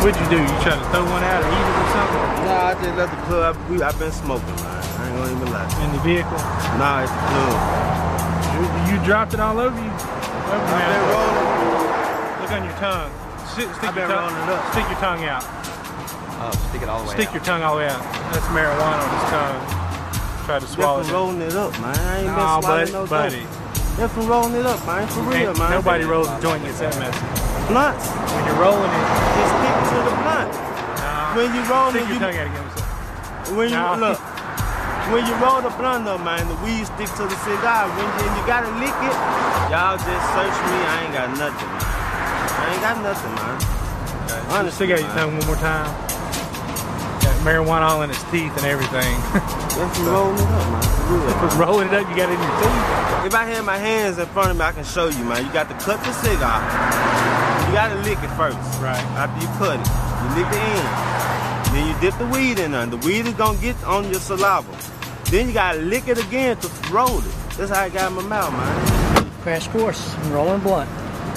What'd you do? You try to throw one out or eat it or something? Nah, I just left the club. I've been smoking, man. I ain't gonna even lie. In the vehicle? Nah, it's the club. You dropped it all over you? I've been rolling. Look on your tongue. Stick I've been rolling it up. Stick your tongue out. Oh, stick it all the way Stick out. your tongue all the way out. That's marijuana on his tongue. Try to swallow it. Just from rolling it up, man. I ain't been No, swallowing no buddy. dope. Just from rolling it up, man. For real, man. Nobody rolls a joint and gets that messy. Blunts. When you're rolling it, Just stick to the blunt. When you roll stick it, your tongue out again. when you look, when you roll the blunt up, man, the weed stick to the cigar. When you gotta lick it, y'all just search me. I ain't got nothing, man. I ain't got nothing, man. Honestly, stick out your tongue one more time. Got marijuana all in its teeth and everything. Just rolling it up, man. For rolling it up, you got it in your teeth. If I had my hands in front of me, I can show you, man. You got to cut the cigar. You got to lick it first. Right. After you cut it, you lick the end. Then you dip the weed in there. The weed is going to get on your saliva. Then you got to lick it again to roll it. That's how I got in my mouth, man. Crash course, I'm rolling blunt.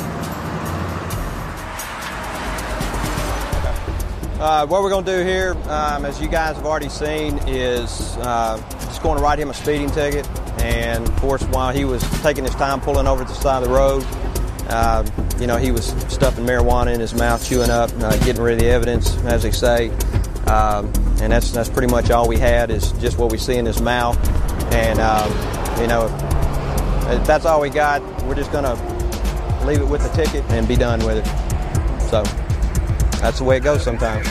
What we're going to do here, as you guys have already seen, is just going to write him a speeding ticket. And, of course, while he was taking his time pulling over to the side of the road, he was stuffing marijuana in his mouth, chewing up, getting rid of the evidence, as they say. And that's pretty much all we had is just what we see in his mouth. And, if that's all we got, we're just going to leave it with the ticket and be done with it. So that's the way it goes sometimes.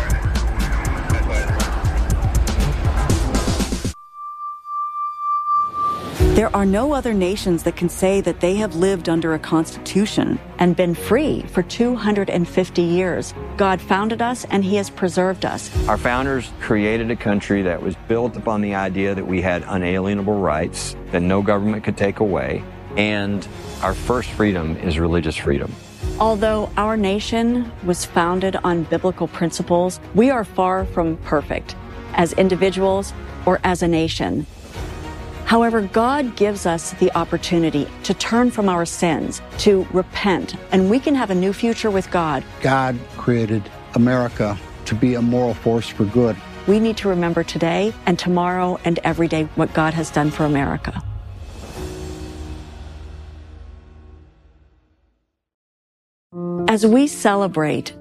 There are no other nations that can say that they have lived under a constitution and been free for 250 years. God founded us and He has preserved us. Our founders created a country that was built upon the idea that we had unalienable rights that no government could take away. And our first freedom is religious freedom. Although our nation was founded on biblical principles, we are far from perfect as individuals or as a nation. However, God gives us the opportunity to turn from our sins, to repent, and we can have a new future with God. God created America to be a moral force for good. We need to remember today and tomorrow and every day what God has done for America. As we celebrate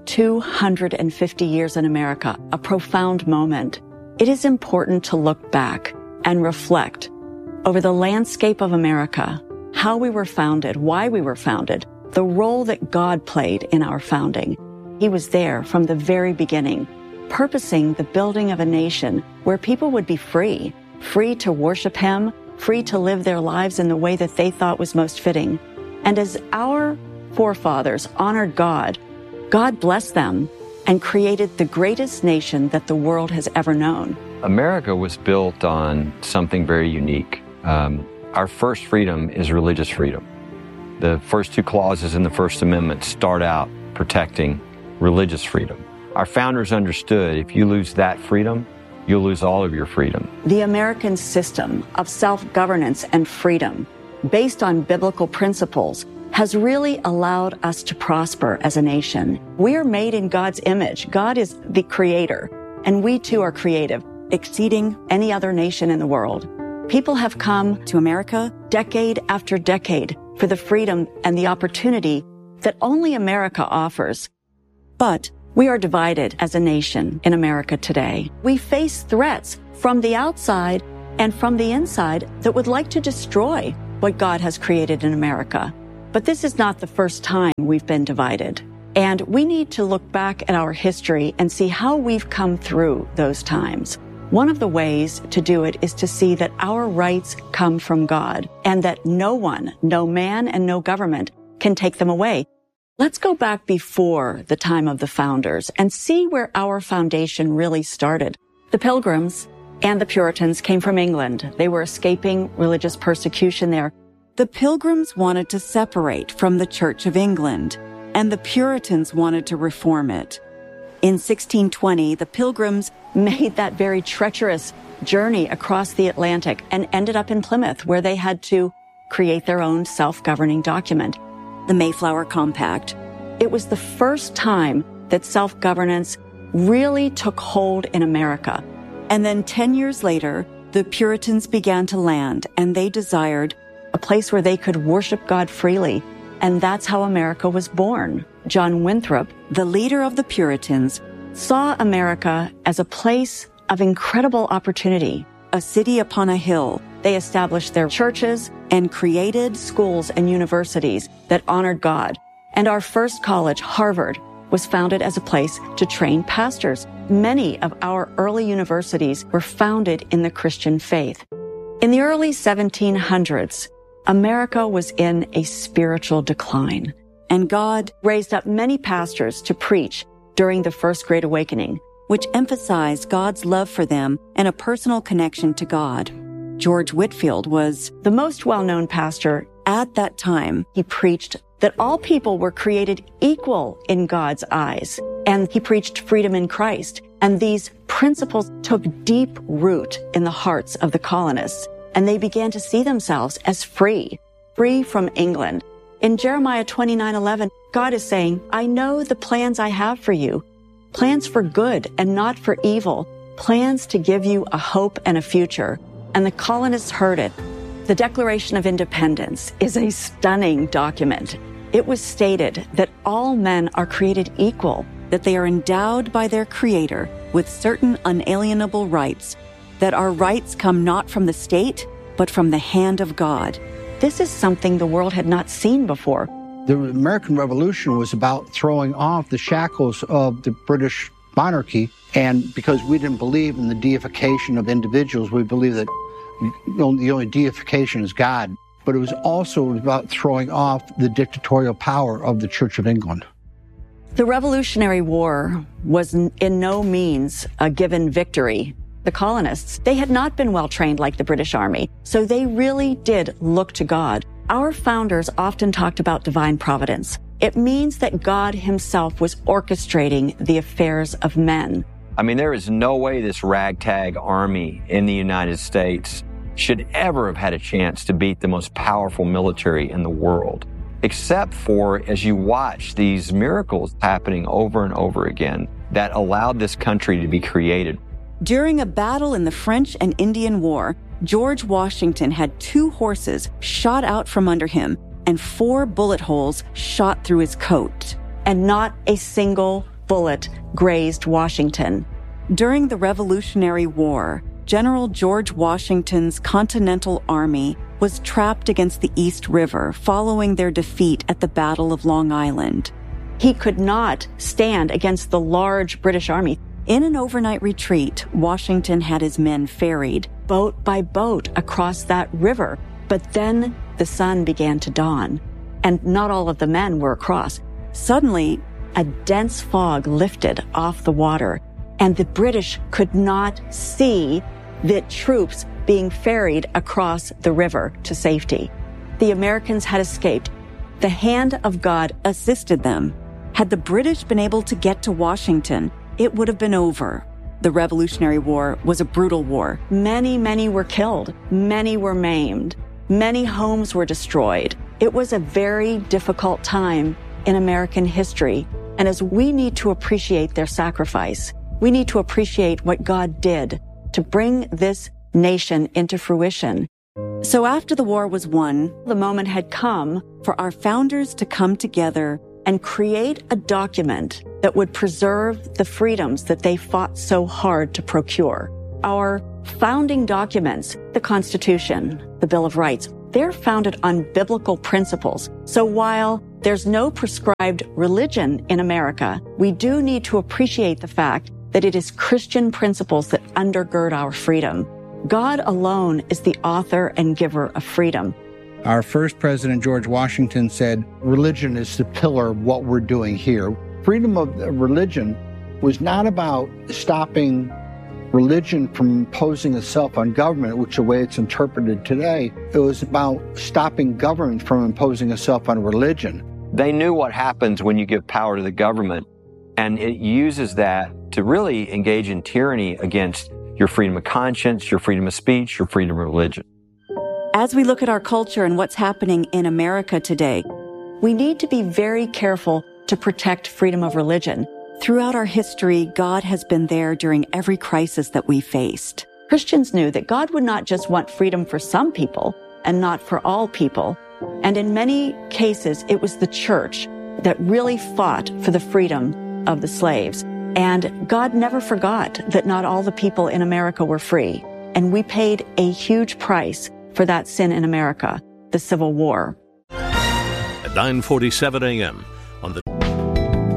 250 years in America, a profound moment, it is important to look back and reflect over the landscape of America, how we were founded, why we were founded, the role that God played in our founding. He was there from the very beginning, purposing the building of a nation where people would be free to worship Him, free to live their lives in the way that they thought was most fitting. And as our forefathers honored God, God blessed them and created the greatest nation that the world has ever known. America was built on something very unique. Our first freedom is religious freedom. The first two clauses in the First Amendment start out protecting religious freedom. Our founders understood if you lose that freedom, you'll lose all of your freedom. The American system of self-governance and freedom, based on biblical principles, has really allowed us to prosper as a nation. We are made in God's image. God is the creator, and we too are creative, exceeding any other nation in the world. People have come to America decade after decade for the freedom and the opportunity that only America offers. But we are divided as a nation in America today. We face threats from the outside and from the inside that would like to destroy what God has created in America. But this is not the first time we've been divided. And we need to look back at our history and see how we've come through those times. One of the ways to do it is to see that our rights come from God and that no one, no man and no government can take them away. Let's go back before the time of the founders and see where our foundation really started. The Pilgrims and the Puritans came from England. They were escaping religious persecution there. The Pilgrims wanted to separate from the Church of England, and the Puritans wanted to reform it. In 1620, the Pilgrims made that very treacherous journey across the Atlantic and ended up in Plymouth, where they had to create their own self-governing document, the Mayflower Compact. It was the first time that self-governance really took hold in America. And then 10 years later, the Puritans began to land, and they desired a place where they could worship God freely. And that's how America was born. John Winthrop, the leader of the Puritans, saw America as a place of incredible opportunity, a city upon a hill. They established their churches and created schools and universities that honored God. And our first college, Harvard, was founded as a place to train pastors. Many of our early universities were founded in the Christian faith. In the early 1700s, America was in a spiritual decline, and God raised up many pastors to preach during the First Great Awakening, which emphasized God's love for them and a personal connection to God. George Whitefield was the most well-known pastor at that time. He preached that all people were created equal in God's eyes, and he preached freedom in Christ. And these principles took deep root in the hearts of the colonists, and they began to see themselves as free from England. In Jeremiah 29:11, God is saying, I know the plans I have for you, plans for good and not for evil, plans to give you a hope and a future. And the colonists heard it. The Declaration of Independence is a stunning document. It was stated that all men are created equal, that they are endowed by their Creator with certain unalienable rights, that our rights come not from the state, but from the hand of God. This is something the world had not seen before. The American Revolution was about throwing off the shackles of the British monarchy, and because we didn't believe in the deification of individuals, we believe that the only deification is God. But it was also about throwing off the dictatorial power of the Church of England. The Revolutionary War was in no means a given victory. The colonists, they had not been well trained like the British Army, so they really did look to God. Our founders often talked about divine providence. It means that God himself was orchestrating the affairs of men. I mean, there is no way this ragtag army in the United States should ever have had a chance to beat the most powerful military in the world, except for as you watch these miracles happening over and over again that allowed this country to be created. During a battle in the French and Indian War, George Washington had 2 horses shot out from under him and 4 bullet holes shot through his coat. And not a single bullet grazed Washington. During the Revolutionary War, General George Washington's Continental Army was trapped against the East River following their defeat at the Battle of Long Island. He could not stand against the large British army. In an overnight retreat, Washington had his men ferried boat by boat across that river. But then the sun began to dawn, and not all of the men were across. Suddenly, a dense fog lifted off the water, and the British could not see the troops being ferried across the river to safety. The Americans had escaped. The hand of God assisted them. Had the British been able to get to Washington, it would have been over. The Revolutionary War was a brutal war. Many were killed. Many were maimed. Many homes were destroyed. It was a very difficult time in American history. And as we need to appreciate their sacrifice, we need to appreciate what God did to bring this nation into fruition. So after the war was won, the moment had come for our founders to come together and create a document that would preserve the freedoms that they fought so hard to procure. Our founding documents, the Constitution, the Bill of Rights, they're founded on biblical principles. So while there's no prescribed religion in America, we do need to appreciate the fact that it is Christian principles that undergird our freedom. God alone is the author and giver of freedom. Our first president, George Washington, said, religion is the pillar of what we're doing here. Freedom of religion was not about stopping religion from imposing itself on government, which is the way it's interpreted today. It was about stopping government from imposing itself on religion. They knew what happens when you give power to the government, and it uses that to really engage in tyranny against your freedom of conscience, your freedom of speech, your freedom of religion. As we look at our culture and what's happening in America today, we need to be very careful to protect freedom of religion. Throughout our history, God has been there during every crisis that we faced. Christians knew that God would not just want freedom for some people and not for all people. And in many cases, it was the church that really fought for the freedom of the slaves. And God never forgot that not all the people in America were free. And we paid a huge price for that sin in America, the Civil War. At 9:47 a.m. on the